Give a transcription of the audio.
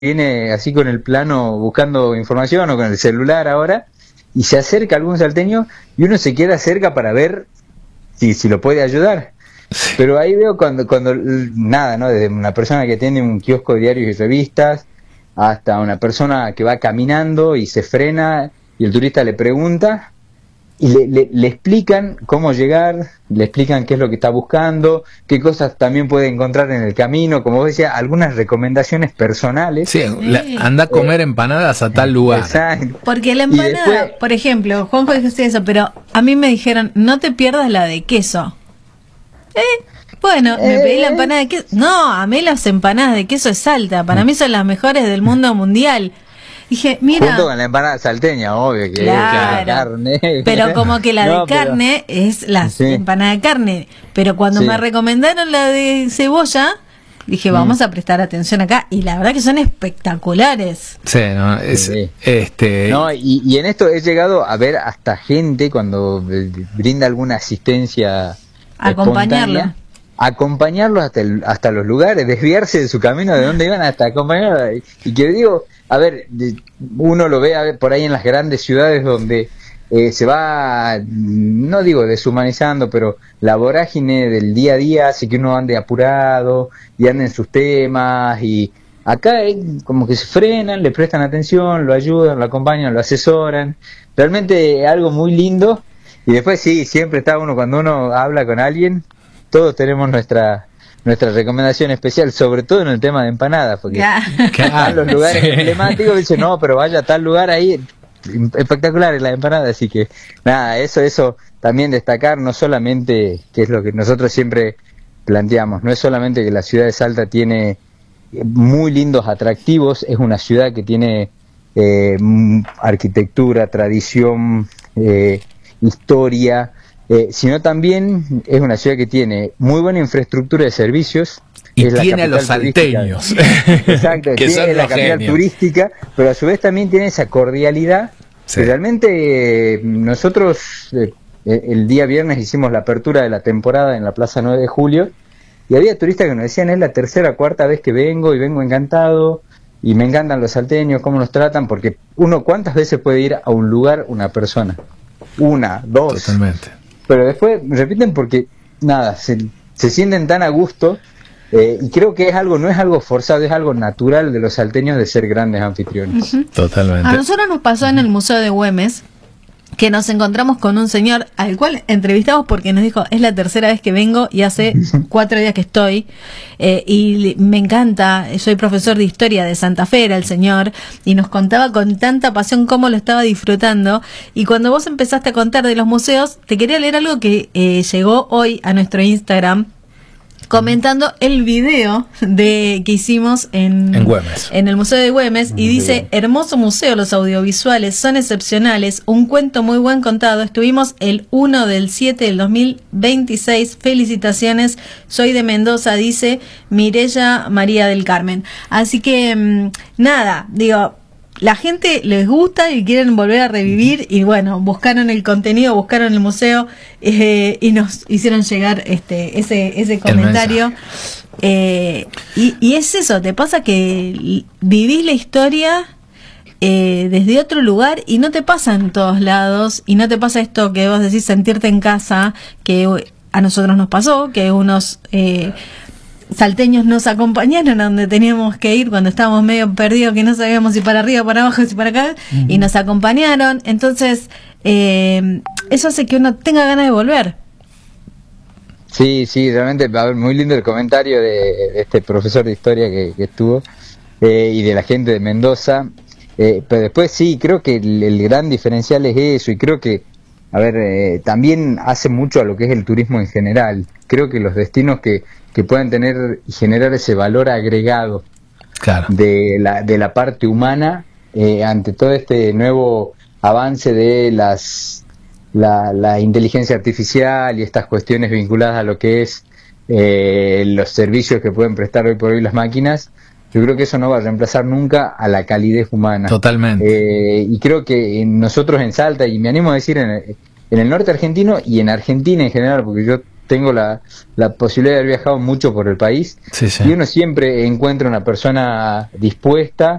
viene así con el plano buscando información o con el celular ahora, y se acerca algún salteño y uno se queda cerca para ver si lo puede ayudar. Pero ahí veo cuando nada, ¿no? Desde una persona que tiene un kiosco de diarios y revistas hasta una persona que va caminando y se frena y el turista le pregunta y le explican cómo llegar, le explican qué es lo que está buscando, qué cosas también puede encontrar en el camino, como vos decías, algunas recomendaciones personales. Sí, anda a comer empanadas a tal lugar. Exacto. Porque la empanada, después, por ejemplo, Juanjo dijo eso, pero a mí me dijeron, no te pierdas la de queso. Bueno, me pedí la empanada de queso. No, a mí las empanadas de queso es Salta, para mí son las mejores del mundo mundial. Dije, mira, junto con la empanada salteña, obvio que claro, es carne. Pero como que la de carne es la empanada de carne. Pero cuando me recomendaron la de cebolla, dije, vamos a prestar atención acá. Y la verdad que son espectaculares. Sí, no, no, y en esto he llegado a ver hasta gente cuando brinda alguna asistencia acompañarlo hasta los lugares, desviarse de su camino de donde iban hasta acompañarlo. Y que digo, a ver, uno lo ve por ahí en las grandes ciudades donde se va, no digo deshumanizando, pero la vorágine del día a día hace que uno ande apurado y ande en sus temas, y acá como que se frenan, le prestan atención, lo ayudan, lo acompañan, lo asesoran. Realmente algo muy lindo. Y después sí, siempre está uno, cuando uno habla con alguien, todos tenemos nuestra recomendación especial, sobre todo en el tema de empanadas, porque en los lugares emblemáticos dicen, no, pero vaya a tal lugar ahí, espectacular la empanada. Así que nada, eso también destacar, no solamente, que es lo que nosotros siempre planteamos, no es solamente que la ciudad de Salta tiene muy lindos atractivos, es una ciudad que tiene arquitectura, tradición, historia, sino también es una ciudad que tiene muy buena infraestructura de servicios y tiene a los salteños. Exacto, que tiene la capital turística, pero a su vez también tiene esa cordialidad que realmente nosotros el día viernes hicimos la apertura de la temporada en la Plaza 9 de Julio y había turistas que nos decían, es la tercera o cuarta vez que vengo y vengo encantado y me encantan los salteños, cómo nos tratan, porque uno, ¿cuántas veces puede ir a un lugar una persona? Una, dos. Totalmente. Pero después repiten porque, nada, se sienten tan a gusto, y creo que no es algo forzado, es algo natural de los salteños de ser grandes anfitriones. Totalmente. A nosotros nos pasó en el Museo de Güemes, que nos encontramos con un señor al cual entrevistamos porque nos dijo, es la tercera vez que vengo y hace 4 días que estoy, y me encanta, soy profesor de historia de Santa Fe, era el señor, y nos contaba con tanta pasión cómo lo estaba disfrutando. Y cuando vos empezaste a contar de los museos, te quería leer algo que llegó hoy a nuestro Instagram, comentando el video que hicimos en Güemes, en el Museo de Güemes, y dice, hermoso museo, los audiovisuales son excepcionales, un cuento muy buen contado, estuvimos el 1/7 del 2026, felicitaciones, soy de Mendoza, dice Mireya María del Carmen. Así que nada, digo, la gente les gusta y quieren volver a revivir, y bueno, buscaron el contenido, buscaron el museo, y nos hicieron llegar ese comentario. Y es eso, te pasa que vivís la historia desde otro lugar y no te pasa en todos lados, y no te pasa esto que vos decís, sentirte en casa, que a nosotros nos pasó, que unos salteños nos acompañaron a donde teníamos que ir cuando estábamos medio perdidos, que no sabíamos si para arriba, para abajo, si para acá, y nos acompañaron. Entonces eso hace que uno tenga ganas de volver. Sí, realmente, a ver, muy lindo el comentario de este profesor de historia que estuvo, y de la gente de Mendoza, pero después sí, creo que el gran diferencial es eso, y creo que, a ver, también hace mucho a lo que es el turismo en general. Creo que los destinos que puedan tener y generar ese valor agregado de la parte humana, ante todo este nuevo avance de la inteligencia artificial y estas cuestiones vinculadas a lo que es los servicios que pueden prestar hoy por hoy las máquinas, yo creo que eso no va a reemplazar nunca a la calidez humana. Totalmente. Y creo que nosotros en Salta, y me animo a decir en el norte argentino y en Argentina en general, porque yo tengo la posibilidad de haber viajado mucho por el país, Sí, sí. y uno siempre encuentra una persona dispuesta